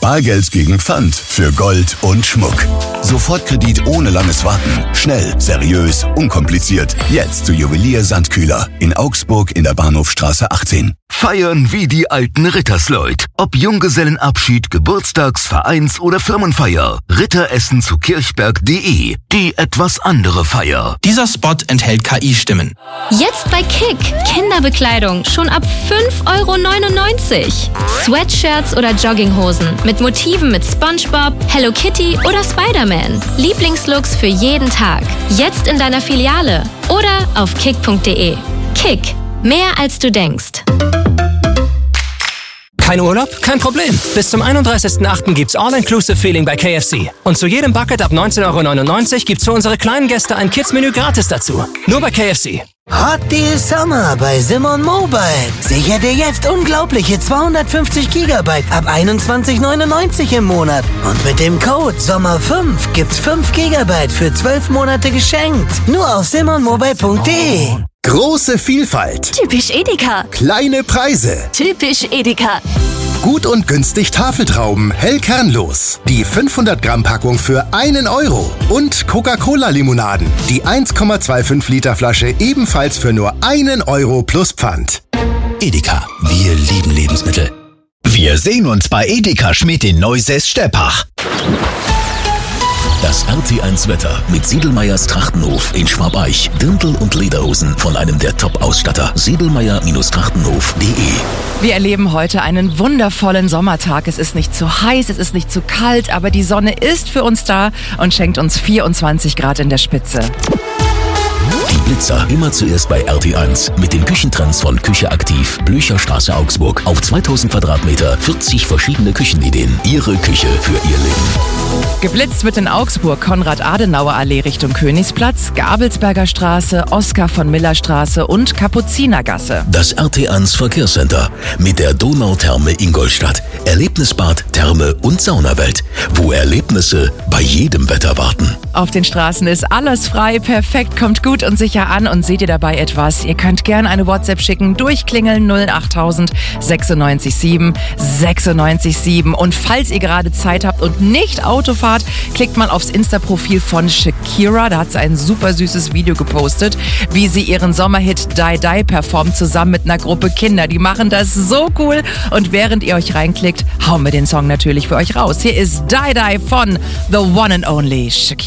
Bargeld gegen Pfand für Gold und Schmuck. Sofortkredit ohne langes Warten. Schnell, seriös, unkompliziert. Jetzt zu Juwelier Sandkühler in Augsburg in der Bahnhofstraße 18. Feiern wie die alten Rittersleut. Ob Junggesellenabschied, Geburtstags-, Vereins- oder Firmenfeier. Ritteressen zu kirchberg.de. Die etwas andere Feier. Dieser Spot enthält KI-Stimmen. Jetzt bei Kick. Kinderbekleidung schon ab 5,99 €. Sweatshirts oder Jogginghosen mit Motiven mit SpongeBob, Hello Kitty oder Spider-Man. Lieblingslooks für jeden Tag. Jetzt in deiner Filiale oder auf kick.de. Kick. Mehr als du denkst. Kein Urlaub? Kein Problem. Bis zum 31.08. gibt's All-Inclusive-Feeling bei KFC. Und zu jedem Bucket ab 19,99 € gibt's für unsere kleinen Gäste ein Kids-Menü gratis dazu. Nur bei KFC. Hot Deal Summer bei Simon Mobile. Sichere dir jetzt unglaubliche 250 GB ab 21,99 € im Monat. Und mit dem Code SOMMER5 gibt's 5 GB für 12 Monate geschenkt. Nur auf simonmobile.de. Große Vielfalt. Typisch Edeka. Kleine Preise. Typisch Edeka. Gut und günstig Tafeltrauben, hell kernlos. Die 500 Gramm Packung für 1 €. Und Coca-Cola-Limonaden. Die 1,25 Liter Flasche ebenfalls für nur 1 € plus Pfand. Edeka. Wir lieben Lebensmittel. Wir sehen uns bei Edeka Schmidt in Neusäß-Steppach. Das RT1-Wetter mit Siedelmeyers Trachtenhof in Schwabeich. Dirndl und Lederhosen von einem der Top-Ausstatter. Siedelmeyer-Trachtenhof.de. Wir erleben heute einen wundervollen Sommertag. Es ist nicht zu heiß, es ist nicht zu kalt, aber die Sonne ist für uns da und schenkt uns 24 Grad in der Spitze. Die Blitzer immer zuerst bei RT1 mit den Küchentrends von Küche aktiv, Blücherstraße Augsburg. Auf 2000 Quadratmeter 40 verschiedene Küchenideen. Ihre Küche für Ihr Leben. Geblitzt wird in Augsburg Konrad-Adenauer-Allee Richtung Königsplatz, Gabelsberger Straße, Oskar-von-Miller-Straße und Kapuzinergasse. Das RT1 Verkehrscenter mit der Donautherme Ingolstadt. Erlebnisbad, Therme und Saunawelt, wo Erlebnisse bei jedem Wetter warten. Auf den Straßen ist alles frei, perfekt, kommt gut und sicher an und seht ihr dabei etwas? Ihr könnt gerne eine WhatsApp schicken, durchklingeln 08000 96 7 96 7. Und falls ihr gerade Zeit habt und nicht Auto fahrt, klickt mal aufs Insta-Profil von Shakira. Da hat sie ein super süßes Video gepostet, wie sie ihren Sommerhit Die Die performt, zusammen mit einer Gruppe Kinder. Die machen das so cool. Und während ihr euch reinklickt, hauen wir den Song natürlich für euch raus. Hier ist Die Die von The One and Only Shakira.